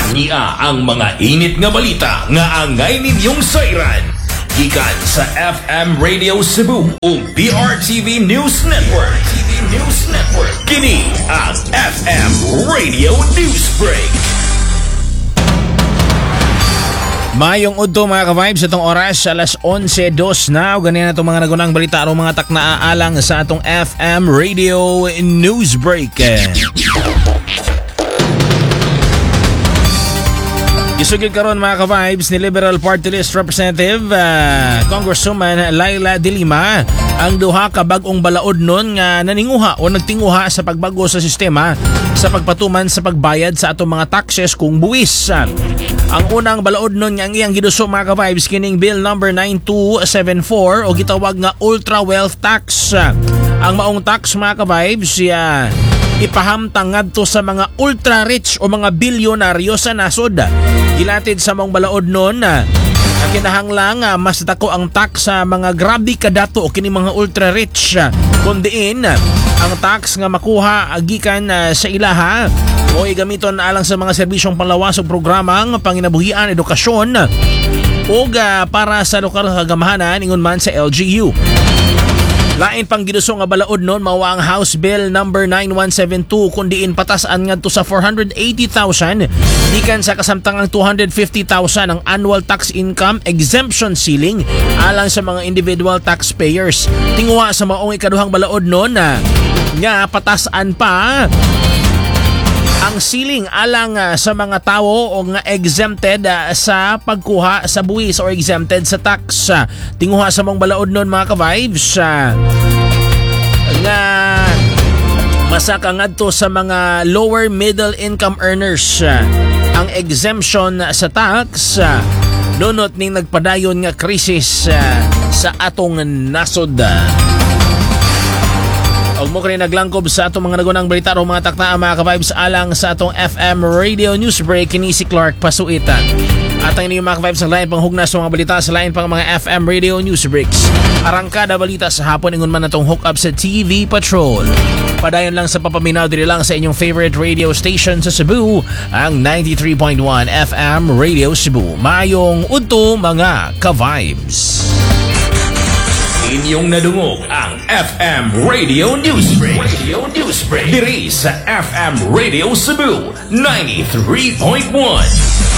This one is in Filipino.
Ania ang mga init nga balita nga angay ninyong sayran. Gikan sa FM Radio Cebu o BRTV News Network. Kini ang FM Radio Newsbreak. Mayong udto mga ka-vibes, itong oras alas 11:02 na. Ganyan na itong mga nagunang balita o mga taknaalang sa atong FM Radio Newsbreak. Isugid karon mga ka-vibes ni Liberal Party List Representative Congresswoman Laila De Lima ang duha ka bag-ong balaod nun nga naninguha o nagtinguha sa pagbago sa sistema sa pagpatuman sa pagbayad sa atong mga taxes kung buwis. Ang unang balaod nun nga ang iyang giduso mga ka-vibes kining Bill number 9274 o gitawag nga Ultra Wealth Tax. Ang maong tax mga ka-vibes ipahamtang ngadto sa mga ultra rich o mga bilyonaryo sa nasod. Gilatid sa mong balaod nun kinahanglang mas dako ang tax sa mga grabe kadato o kini mga ultra rich, kundiin ang tax nga makuha gikan sa ilaha o igamiton alang sa mga serbisyong panlawas o programang panginabuhian, edukasyon o para sa lokal nga gamahanan ingon man sa LGU. Lain pang giduso nga balaod nun mao ang House Bill number 9172 kundiin patasan ngadto sa 480,000 gikan sa kasamtangang 250,000 ang annual tax income exemption ceiling alang sa mga individual taxpayers. Tinguha sa maong ikaduhang balaod nun nga patasan pa ang ceiling alang sa mga tao o nga exempted sa pagkuha sa buwis or exempted sa tax. Tinguha sa mong balaod nun mga ka-vibes nga masaka ngadto sa mga lower middle income earners ang exemption sa tax nunot ning nagpadayon nga krisis sa atong nasod. Og mo kini naglangkob sa atong mga nagunang balita o mga takna mga ka-vibes alang sa atong FM Radio Newsbreak kini si Clark Pasuitan. At ang inyong mga ka-vibes ang lain pang hugnas sa mga balita sa lain pang mga FM Radio Newsbreaks. Arangkada balita sa hapon ingon man natong hook up sa TV Patrol. Padayon lang sa papaminaw diri lang sa inyong favorite radio station sa Cebu, ang 93.1 FM Radio Cebu. Mayong udto mga ka-vibes. Inyong nadungog ang FM Radio Newsbreak. Diri sa FM Radio Cebu 93.1.